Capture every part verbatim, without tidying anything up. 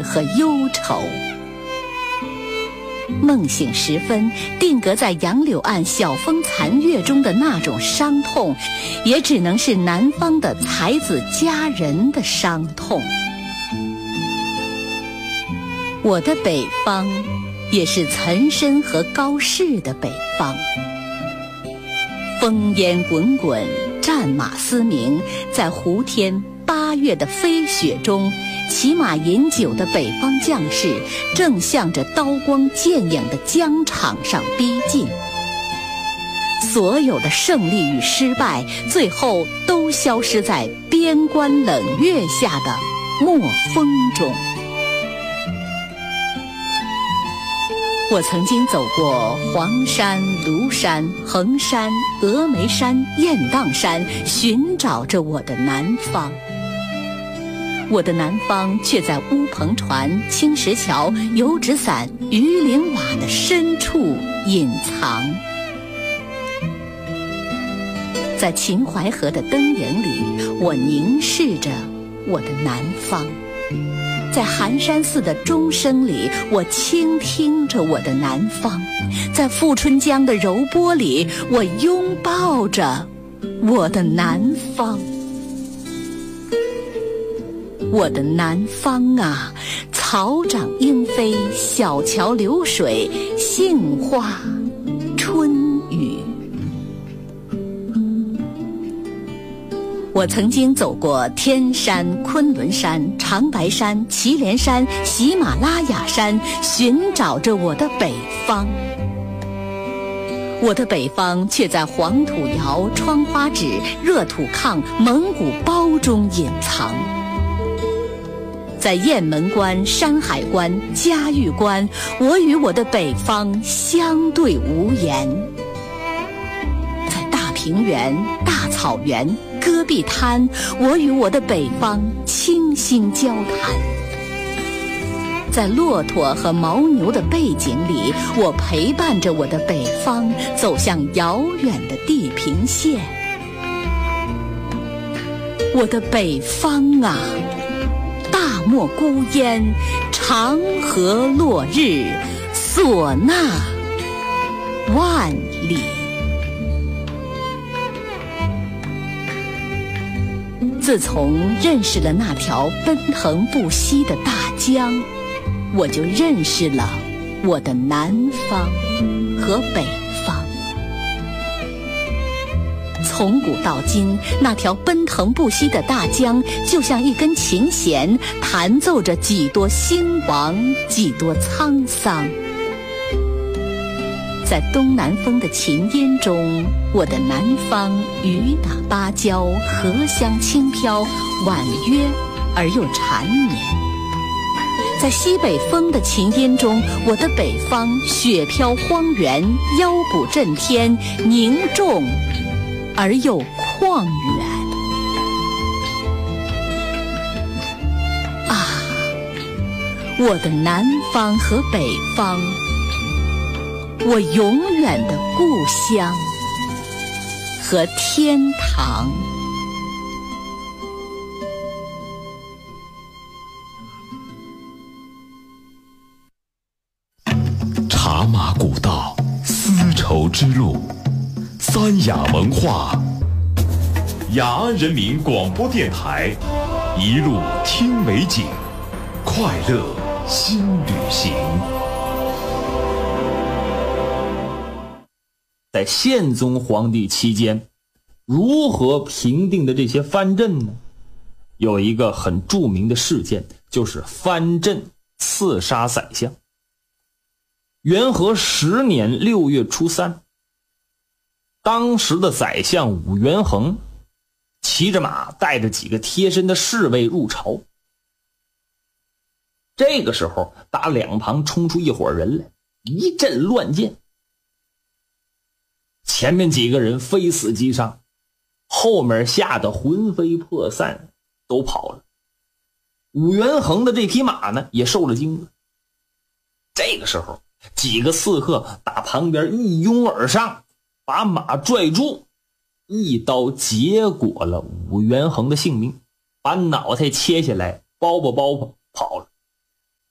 和忧愁。梦醒时分，定格在杨柳岸晓风残月中的那种伤痛，也只能是南方的才子佳人的伤痛。我的北方，也是岑参和高适的北方。烽烟滚滚，战马嘶鸣，在胡天八月的飞雪中，骑马饮酒的北方将士正向着刀光剑影的疆场上逼近。所有的胜利与失败，最后都消失在边关冷月下的墨风中。我曾经走过黄山、庐山、衡山、峨眉山、雁荡山，寻找着我的南方。我的南方却在乌篷船、青石桥、油纸伞、鱼鳞瓦的深处隐藏。在秦淮河的灯影里，我凝视着我的南方。在寒山寺的钟声里，我倾听着我的南方；在富春江的柔波里，我拥抱着我的南方。我的南方啊，草长莺飞，小桥流水，杏花春雨。我曾经走过天山、昆仑山、长白山、祁连山、喜马拉雅山，寻找着我的北方。我的北方却在黄土窑、窗花纸、热土炕、蒙古包中隐藏。在雁门关、山海关、嘉峪关，我与我的北方相对无言。在大平原、大草原、戈壁滩，我与我的北方倾心交谈。在骆驼和牦牛的背景里，我陪伴着我的北方走向遥远的地平线。我的北方啊，大漠孤烟，长河落日，唢呐万里。自从认识了那条奔腾不息的大江，我就认识了我的南方和北方。从古到今，那条奔腾不息的大江就像一根琴弦，弹奏着几多兴亡，几多沧桑。在东南风的琴音中，我的南方雨打芭蕉，荷香轻飘，婉约而又缠绵。在西北风的琴音中，我的北方雪飘荒原，腰鼓震天，凝重而又旷远。啊，我的南方和北方，我永远的故乡和天堂。 茶马古道，丝绸之路，三雅文化，雅安人民广播电台，一路听美景，快乐新旅行。 在宪宗皇帝期间，如何平定的这些藩镇呢？有一个很著名的事件，就是藩镇刺杀宰相。元和十年六月初三，当时的宰相武元衡骑着马，带着几个贴身的侍卫入朝。这个时候，打两旁冲出一伙人来，一阵乱箭。前面几个人非死即伤，后面吓得魂飞魄散，都跑了。武元衡的这匹马呢，也受了惊了。这个时候，几个刺客打旁边一拥而上，把马拽住，一刀结果了武元衡的性命，把脑袋切下来，包吧包吧跑了。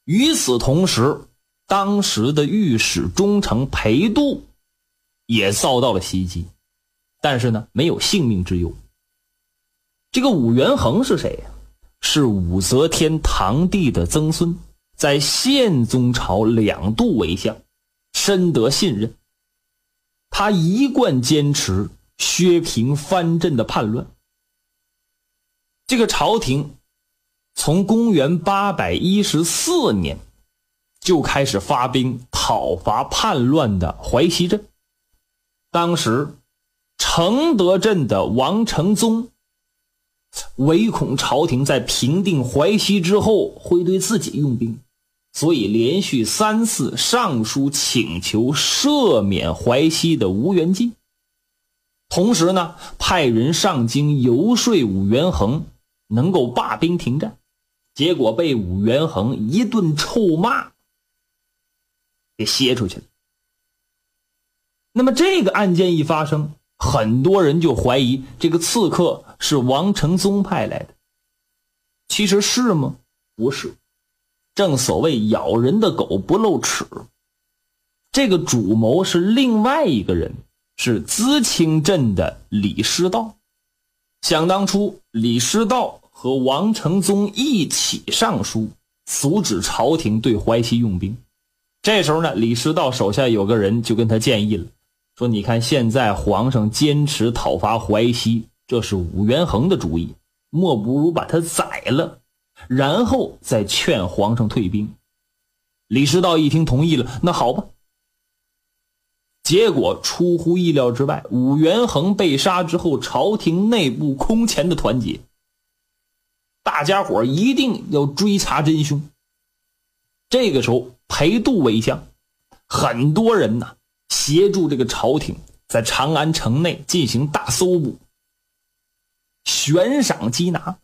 与此同时，当时的御史中丞裴度也遭到了袭击，但是呢，没有性命之忧。这个武元衡是谁呀？是武则天堂弟的曾孙，在宪宗朝两度为相，深得信任。他一贯坚持削平藩镇的叛乱。这个朝廷从公元八百一十四年就开始发兵讨伐叛乱的淮西镇。当时承德镇的王承宗唯恐朝廷在平定淮西之后会对自己用兵，所以连续三次上书请求赦免淮西的吴元济。同时呢，派人上京游说武元衡能够罢兵停战，结果被武元衡一顿臭骂给歇出去了。那么这个案件一发生，很多人就怀疑这个刺客是王承宗派来的。其实是吗？不是。正所谓咬人的狗不露齿，这个主谋是另外一个人，是淄青镇的李师道。想当初李师道和王承宗一起上书阻止朝廷对淮西用兵。这时候呢，李师道手下有个人就跟他建议了，说你看现在皇上坚持讨伐淮西，这是武元衡的主意，莫不如把他宰了，然后再劝皇上退兵。李师道一听同意了，那好吧。结果出乎意料之外，武元衡被杀之后，朝廷内部空前的团结，大家伙一定要追查真凶。这个时候裴度为相，很多人呢协助这个朝廷在长安城内进行大搜捕，悬赏缉拿。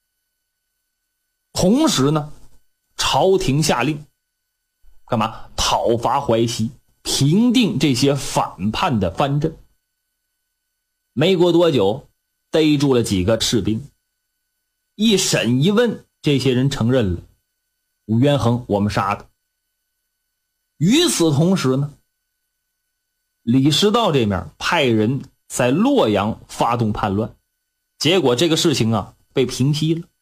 同时呢，朝廷下令干嘛？讨伐淮西，平定这些反叛的藩镇。没过多久，逮住了几个士兵，一审一问，这些人承认了武元衡我们杀的。与此同时呢，李师道这面派人在洛阳发动叛乱，结果这个事情啊被平息了。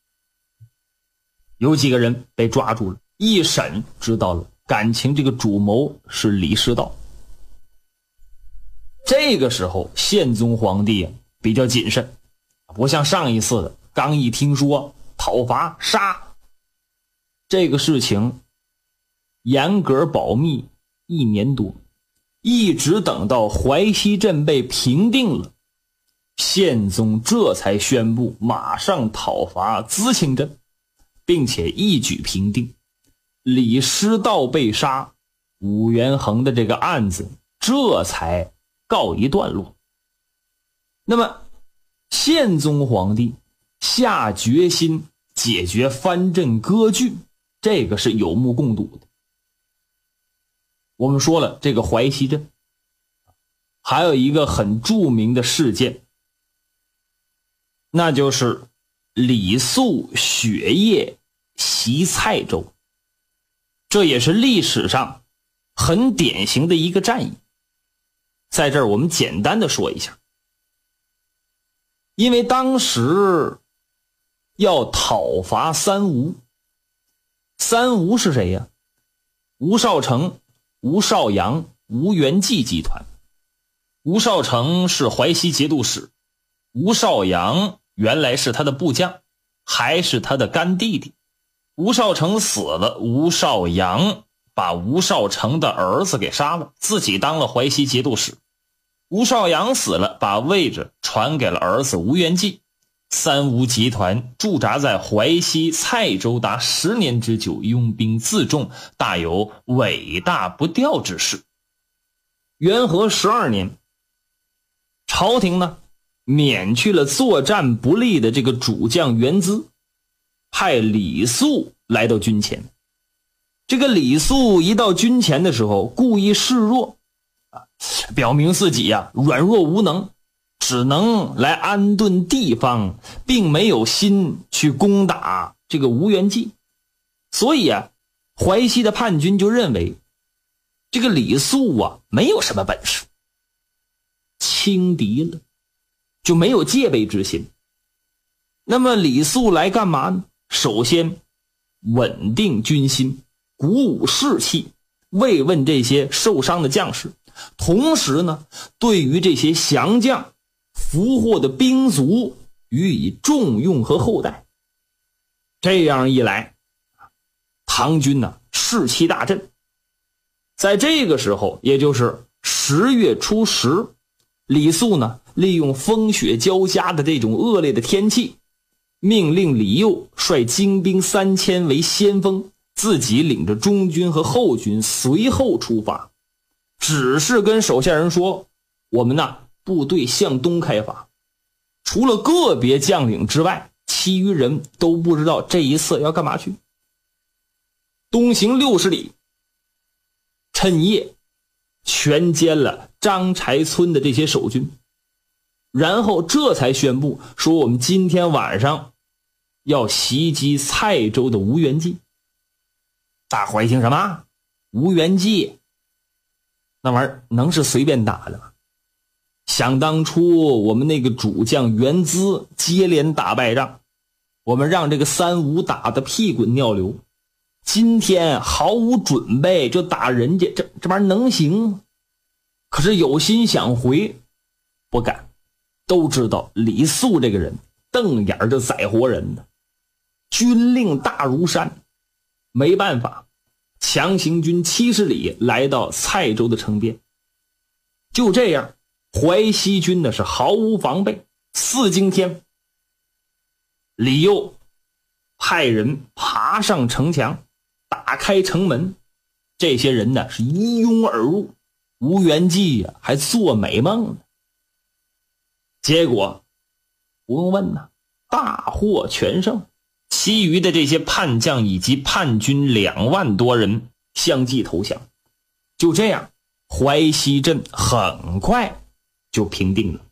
有几个人被抓住了，一审知道了，感情这个主谋是李师道。这个时候宪宗皇帝啊比较谨慎，不像上一次的刚一听说讨伐杀，这个事情严格保密一年多，一直等到淮西镇被平定了，宪宗这才宣布马上讨伐淄青镇，并且一举平定。李师道被杀，武元衡的这个案子这才告一段落。那么宪宗皇帝下决心解决藩镇割据，这个是有目共睹的。我们说了这个淮西镇还有一个很著名的事件，那就是李肃雪夜袭蔡州，这也是历史上很典型的一个战役。在这儿我们简单的说一下，因为当时要讨伐三吴。三吴是谁呀？吴少成、吴少阳、吴元济集团。吴少成是淮西节度使，吴少阳原来是他的部将，还是他的干弟弟。吴少成死了，吴少阳把吴少成的儿子给杀了，自己当了淮西节度使。吴少阳死了，把位置传给了儿子吴元济。三吴集团驻扎在淮西蔡州达十年之久，拥兵自重，大有尾大不掉之势。元和十二年，朝廷呢免去了作战不利的这个主将元资，派李肃来到军前。这个李肃一到军前的时候，故意示弱，表明自己呀、啊、软弱无能，只能来安顿地方，并没有心去攻打这个吴元济。所以啊， 淮西的叛军就认为这个李肃啊没有什么本事，轻敌了，就没有戒备之心。那么李肃来干嘛呢？首先稳定军心，鼓舞士气，慰问这些受伤的将士，同时呢，对于这些降将俘获的兵卒予以重用和厚待。这样一来，唐军呢士气大振。在这个时候，也就是十月初十，李肃呢利用风雪交加的这种恶劣的天气，命令李佑率精兵三千为先锋，自己领着中军和后军随后出发，只是跟手下人说，我们呢部队向东开发。除了个别将领之外，其余人都不知道这一次要干嘛去。东行六十里，趁夜全歼了张柴村的这些守军，然后这才宣布说，我们今天晚上要袭击蔡州的吴元济。大伙一听什么？吴元济？那玩意儿能是随便打的吗？想当初我们那个主将袁资接连打败仗，我们让这个三吴打得屁滚尿流，今天毫无准备就打人家，这这玩意儿能行吗？可是有心想回，不敢。都知道李肃这个人瞪眼就宰活人的，军令大如山，没办法，强行军七十里来到蔡州的城边。就这样，淮西军呢是毫无防备，四更天，李佑派人爬上城墙，打开城门，这些人呢是一拥而入，吴元济呀、啊、还做美梦呢。结果不用问呐，大获全胜，其余的这些叛将以及叛军两万多人相继投降。就这样，淮西镇很快就平定了。